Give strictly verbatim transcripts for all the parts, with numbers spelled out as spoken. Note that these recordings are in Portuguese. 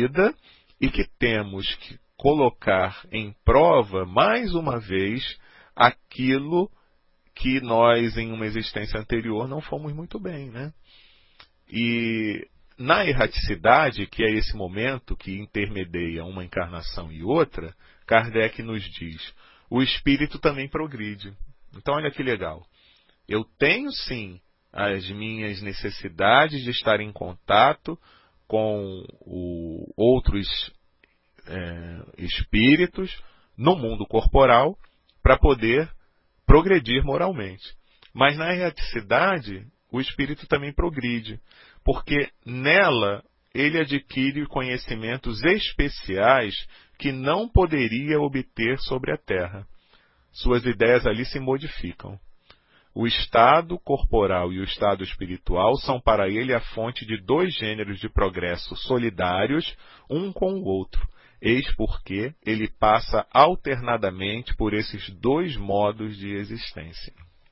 vida e que temos que colocar em prova, mais uma vez, aquilo que nós, em uma existência anterior, não fomos muito bem, né? E na erraticidade, que é esse momento que intermedia uma encarnação e outra, Kardec nos diz, o espírito também progride. Então, olha que legal. Eu tenho, sim, as minhas necessidades de estar em contato com o, outros é, espíritos no mundo corporal para poder progredir moralmente. Mas na erraticidade, o espírito também progride, porque nela ele adquire conhecimentos especiais que não poderia obter sobre a Terra. Suas ideias ali se modificam. O estado corporal e o estado espiritual são para ele a fonte de dois gêneros de progresso solidários, um com o outro. Eis porque ele passa alternadamente por esses dois modos de existência.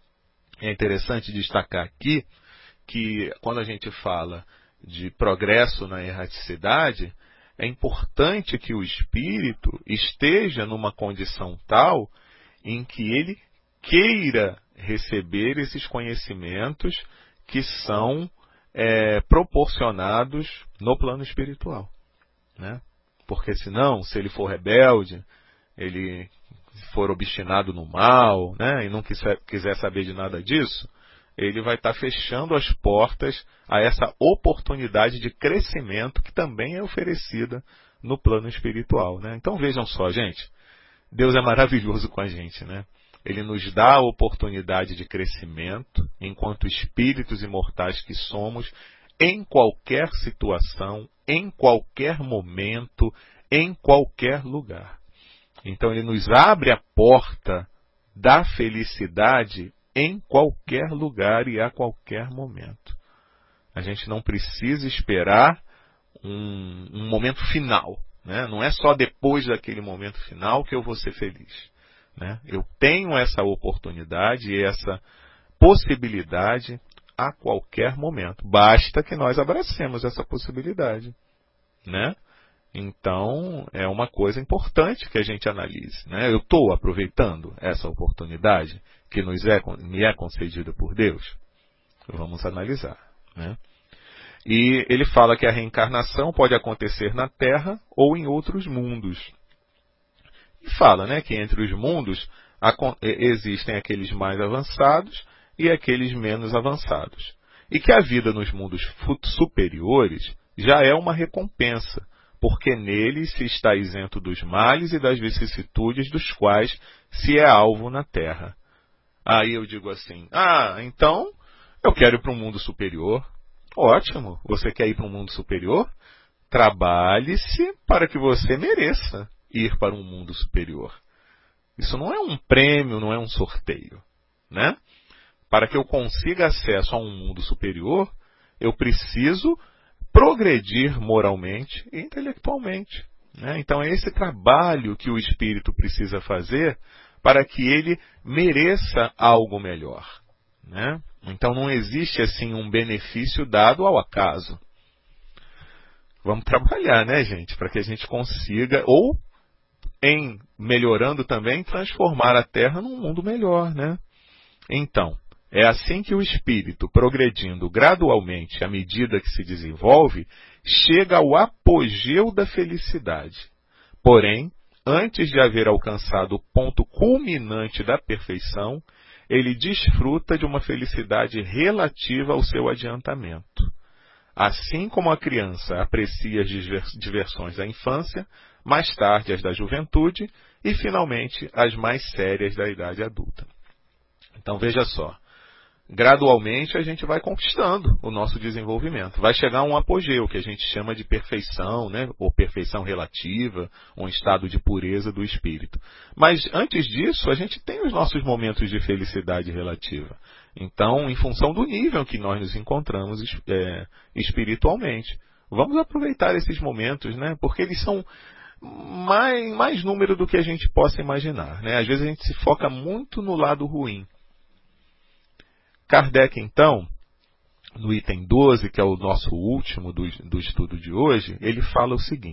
É interessante destacar aqui que quando a gente fala de progresso na erraticidade, é importante que o espírito esteja numa condição tal em que ele queira receber esses conhecimentos que são é, proporcionados no plano espiritual, né? Porque senão, se ele for rebelde, ele for obstinado no mal, né, e não quiser, quiser saber de nada disso, ele vai estar fechando as portas a essa oportunidade de crescimento que também é oferecida no plano espiritual, né? Então vejam só, gente, Deus é maravilhoso com a gente, né? Ele nos dá a oportunidade de crescimento enquanto espíritos imortais que somos, em qualquer situação, em qualquer momento, em qualquer lugar. Então ele nos abre a porta da felicidade em qualquer lugar e a qualquer momento. A gente não precisa esperar um, um momento final, né? Não é só depois daquele momento final que eu vou ser feliz, né? Eu tenho essa oportunidade e essa possibilidade a qualquer momento. Basta que nós abracemos essa possibilidade, né? Então, é uma coisa importante que a gente analise, né? Eu estou aproveitando essa oportunidade que nos é, me é concedida por Deus? Vamos analisar, né? E ele fala que a reencarnação pode acontecer na Terra ou em outros mundos. E fala, né, que entre os mundos existem aqueles mais avançados e aqueles menos avançados. E que a vida nos mundos superiores já é uma recompensa, porque neles se está isento dos males e das vicissitudes dos quais se é alvo na Terra. Aí eu digo assim, ah, então eu quero ir para um mundo superior. Ótimo, você quer ir para um mundo superior? Trabalhe-se para que você mereça ir para um mundo superior. Isso não é um prêmio, não é um sorteio, né? Para que eu consiga acesso a um mundo superior, eu preciso progredir moralmente e intelectualmente, né? Então é esse trabalho que o espírito precisa fazer para que ele mereça algo melhor, né? Então não existe assim um benefício dado ao acaso. Vamos trabalhar, né, gente? Para que a gente consiga, ou em melhorando também, transformar a Terra num mundo melhor, né? Então, é assim que o espírito, progredindo gradualmente à medida que se desenvolve, chega ao apogeu da felicidade. Porém, antes de haver alcançado o ponto culminante da perfeição, ele desfruta de uma felicidade relativa ao seu adiantamento. Assim como a criança aprecia as diversões da infância, mais tarde as da juventude e, finalmente, as mais sérias da idade adulta. Então, veja só. Gradualmente a gente vai conquistando o nosso desenvolvimento. Vai chegar a um apogeu, que a gente chama de perfeição, né? Ou perfeição relativa, um estado de pureza do espírito. Mas antes disso, a gente tem os nossos momentos de felicidade relativa. Então, em função do nível que nós nos encontramos é, espiritualmente, vamos aproveitar esses momentos, né? Porque eles são mais, mais número do que a gente possa imaginar, né? Às vezes a gente se foca muito no lado ruim. Kardec, então, no item doze, que é o nosso último do, do estudo de hoje, ele fala o seguinte: